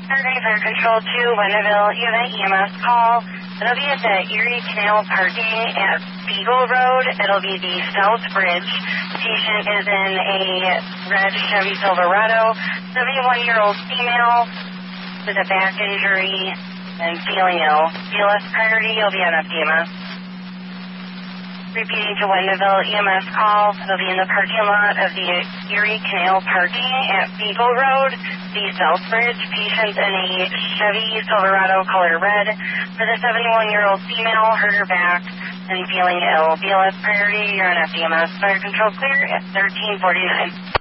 Fire Control 2, Wendellville, you have an EMS call. It'll be at the Erie Canal parking at Beagle Road. It'll be the South Bridge. Patient is in a red Chevy Silverado, 71-year-old female with a back injury and feeling ill. BLS priority, you'll be on FDMS. Repeating to Wendellville EMS call. It'll be in the parking lot of the Erie Canal parking at Beagle Road, the South Bridge. Patient's in a Chevy Silverado color red for the 71-year-old female, hurt her back and feeling ill. BLS priority, you're on FDMS. Fire control clear at 1349.